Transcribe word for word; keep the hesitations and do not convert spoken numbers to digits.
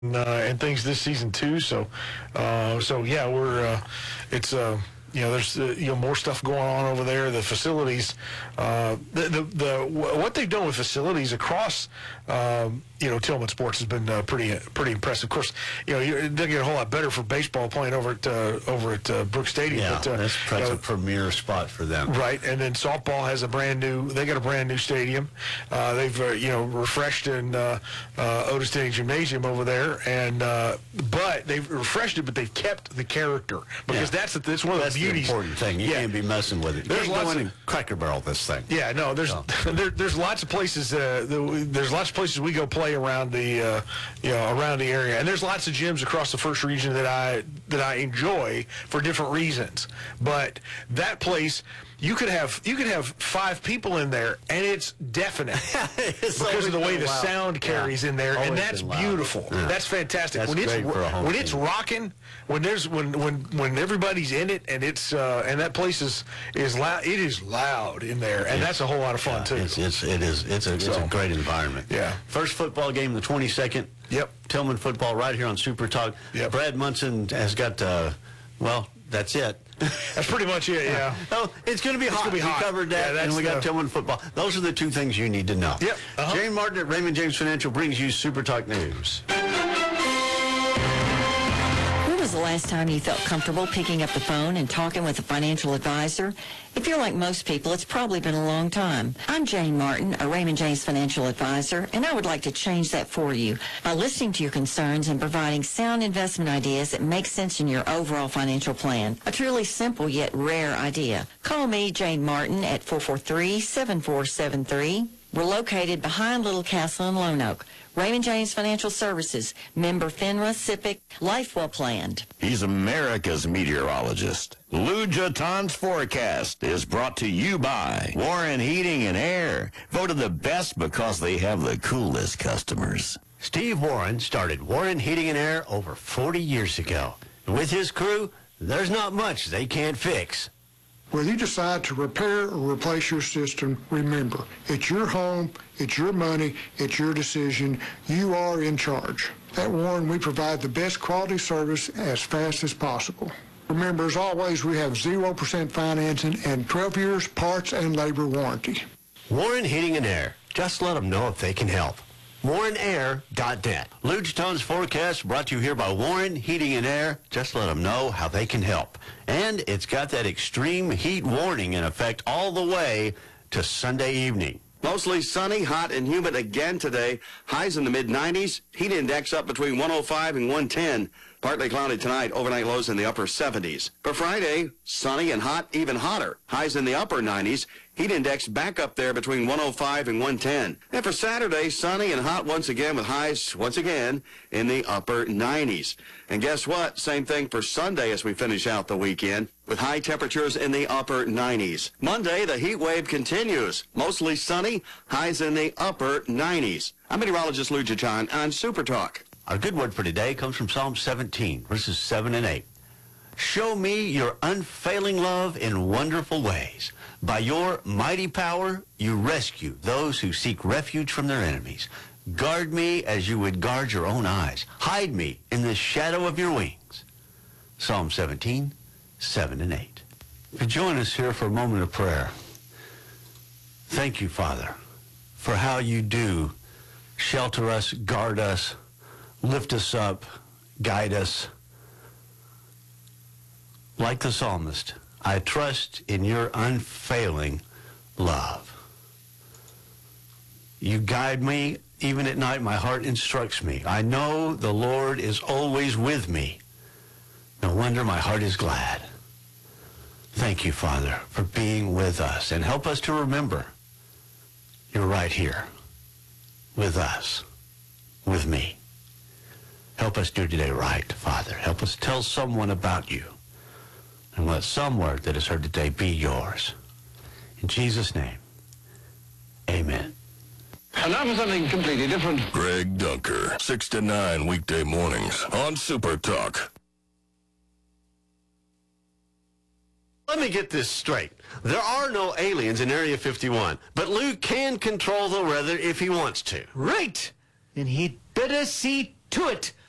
uh, and things this season too. So, uh, so yeah, we're uh, it's uh, you know there's uh, you know more stuff going on over there. The facilities, uh, the, the the what they've done with facilities across um, you know Tillman Sports has been uh, pretty pretty impressive. Of course, you know it doesn't get a whole lot better for baseball playing over at uh, over at uh, Brooks Stadium. Yeah, but, uh, that's, that's you know, a premier spot for them. Right, and then softball has a brand new. They got a brand new stadium. Uh, they've uh, you know refreshed in uh, uh, Otis Denny Gymnasium over there, and uh, but they've refreshed it, but they've kept the character because Yeah. that's the, that's one of That's the beauties. the important thing. You yeah. can't be messing with it. You There's can't go lots in of- and Cracker Barrel this thing. Yeah, no, there's So. there, there's lots of places. Uh, the, there's lots of places we go play around the uh, you know around the area, and there's lots of gyms across the first region that I that I enjoy for different reasons. But that place, you could have you could have five people in there, and it's deafening It's because of the way always the been loud. sound carries Yeah. in there, and Always that's been loud. beautiful. Yeah. That's fantastic. That's when it's great for a home when it's team. rocking, when there's when when when everybody's in it, and it's uh, and that place is is loud. It is loud in there, and that's a whole lot of fun too. It's, it's, it is. It's a, it's So. a great environment. Yeah. First football game, the twenty-second. Yep. Tillman football right here on Super Talk. Yep. Brad Munson has got, uh, well, that's it. That's pretty much it. Yeah. Oh, it's going to be hot. gonna be hot. We covered Yeah, that, that's and we got the- Tillman football. Those are the two things you need to know. Yep. Uh-huh. Jane Martin at Raymond James Financial brings you Super Talk News. When was the last time you felt comfortable picking up the phone and talking with a financial advisor? If you're like most people, it's probably been a long time. I'm Jane Martin, a Raymond James financial advisor, and I would like to change that for you by listening to your concerns and providing sound investment ideas that make sense in your overall financial plan. A truly simple yet rare idea. Call me, Jane Martin, at four four three, seven four seven three. We're located behind Little Castle in Lone Oak. Raymond James Financial Services, member FINRA, SIPC, Life Well Planned. He's America's meteorologist. Lou Jaton's forecast is brought to you by Warren Heating and Air, voted the best because they have the coolest customers. Steve Warren started Warren Heating and Air over forty years ago. And with his crew, there's not much they can't fix. Whether you decide to repair or replace your system, remember, it's your home, it's your money, it's your decision. You are in charge. At Warren, we provide the best quality service as fast as possible. Remember, as always, we have zero percent financing and twelve years parts and labor warranty. Warren Heating and Air. Just let them know if they can help. Warren Air dot net. Lou Jaton's forecast brought to you here by Warren Heating and Air. Just let them know how they can help. And it's got that extreme heat warning in effect all the way to Sunday evening. Mostly sunny, hot, and humid again today. Highs in the mid nineties. Heat index up between one oh five and one ten. Partly cloudy tonight. Overnight lows in the upper seventies. For Friday, sunny and hot, even hotter. Highs in the upper nineties. Heat index back up there between one oh five and one ten. And for Saturday, sunny and hot once again with highs once again in the upper nineties. And guess what? Same thing for Sunday as we finish out the weekend with high temperatures in the upper nineties. Monday, the heat wave continues. Mostly sunny, highs in the upper nineties. I'm meteorologist Lou Jaton on Super Talk. Our good word for today comes from Psalm seventeen, verses seven and eight. Show me your unfailing love in wonderful ways. By your mighty power, you rescue those who seek refuge from their enemies. Guard me as you would guard your own eyes. Hide me in the shadow of your wings. Psalm seventeen, seven and eight. Join us here for a moment of prayer. Thank you, Father, for how you do shelter us, guard us, lift us up, guide us. Like the psalmist, I trust in your unfailing love. You guide me even at night. My heart instructs me. I know the Lord is always with me. No wonder my heart is glad. Thank you, Father, for being with us. And help us to remember you're right here with us, with me. Help us do today right, Father. Help us tell someone about you. And let some word that is heard today be yours. In Jesus' name, amen. And now for something completely different. Greg Dunker, six to nine weekday mornings on Super Talk. Let me get this straight. There are no aliens in Area fifty-one, but Lou can control the weather if he wants to. Right. And he'd better see to it.